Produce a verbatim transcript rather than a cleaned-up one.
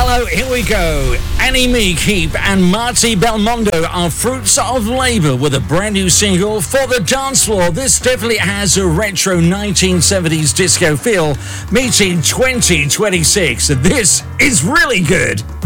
Hello, here we go. Annie Me Keep and Marty Belmondo are fruits of labour with a brand new single for the dance floor. This definitely has a retro nineteen seventies disco feel, meeting twenty twenty-six. This is really good.